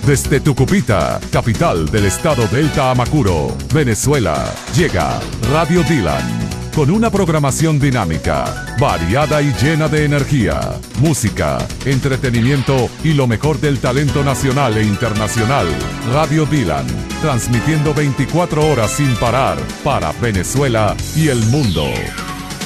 Desde Tucupita, capital del estado Delta Amacuro, Venezuela, llega Radio Dylan, con una programación dinámica, variada y llena de energía, música, entretenimiento y lo mejor del talento nacional e internacional. Radio Dylan, transmitiendo 24 horas sin parar para Venezuela y el mundo.